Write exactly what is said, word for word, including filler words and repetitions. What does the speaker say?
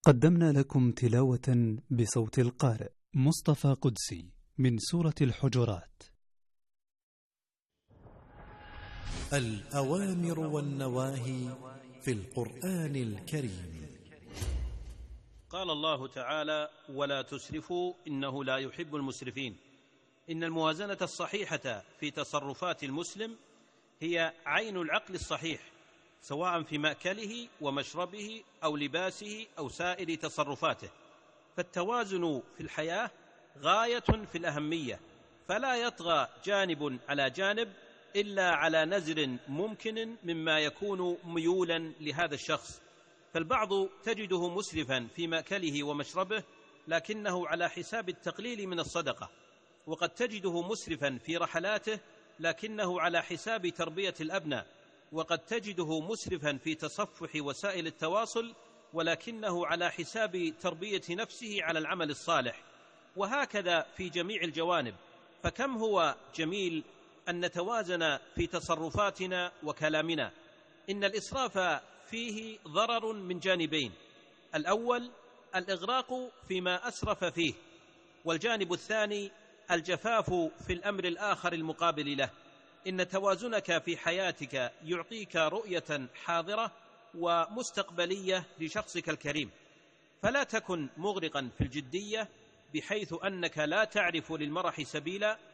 قدمنا لكم تلاوة بصوت القارئ مصطفى قدسي من سورة الحجرات. الأوامر والنواهي في القرآن الكريم. قال الله تعالى: ولا تسرفوا إنه لا يحب المسرفين. إن الموازنة الصحيحة في تصرفات المسلم هي عين العقل الصحيح، سواء في مأكله ومشربه أو لباسه أو سائر تصرفاته. فالتوازن في الحياة غاية في الأهمية، فلا يطغى جانب على جانب إلا على نزل ممكن مما يكون ميولا لهذا الشخص. فالبعض تجده مسرفا في مأكله ومشربه لكنه على حساب التقليل من الصدقة، وقد تجده مسرفا في رحلاته لكنه على حساب تربية الأبناء، وقد تجده مسرفا في تصفح وسائل التواصل ولكنه على حساب تربية نفسه على العمل الصالح، وهكذا في جميع الجوانب. فكم هو جميل أن نتوازن في تصرفاتنا وكلامنا. إن الإسراف فيه ضرر من جانبين: الأول الإغراق فيما أسرف فيه، والجانب الثاني الجفاف في الأمر الآخر المقابل له. إن توازنك في حياتك يعطيك رؤية حاضرة ومستقبلية لشخصك الكريم، فلا تكن مغرقا في الجدية بحيث أنك لا تعرف للمرح سبيلا،